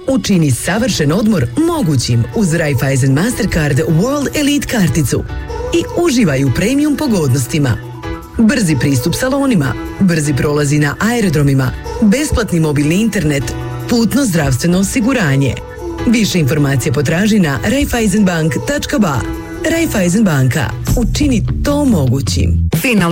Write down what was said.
Učini savršen odmor mogućim uz Raiffeisen Mastercard World Elite karticu i uživaj u premium pogodnostima. Brzi pristup salonima, brzi prolazi na aerodromima, besplatni mobilni internet, putno zdravstveno osiguranje. Više informacija potraži na raiffeisenbank.ba. Raiffeisen banka. Učini to mogućim.